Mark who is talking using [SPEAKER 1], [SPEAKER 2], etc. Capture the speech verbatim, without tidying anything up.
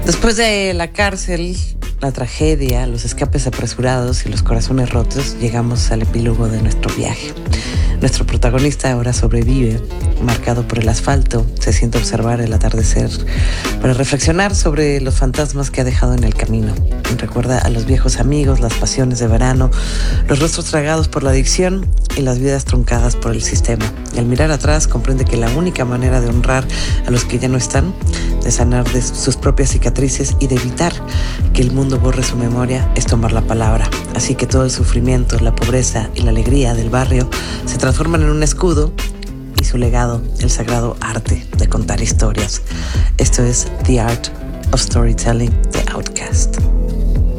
[SPEAKER 1] Después de la cárcel, la tragedia, los escapes apresurados y los corazones rotos, llegamos al epílogo de nuestro viaje. Nuestro protagonista ahora sobrevive, marcado por el asfalto, se siente a observar el atardecer para reflexionar sobre los fantasmas que ha dejado en el camino. Recuerda a los viejos amigos, las pasiones de verano, los rostros tragados por la adicción y las vidas truncadas por el sistema. Y al mirar atrás comprende que la única manera de honrar a los que ya no están, de sanar de sus propias cicatrices y de evitar que el mundo borre su memoria es tomar la palabra. Así que todo el sufrimiento, la pobreza y la alegría del barrio se transforman en un escudo y su legado, el sagrado arte de contar historias. Esto es The Art of Storytelling, The Outcast.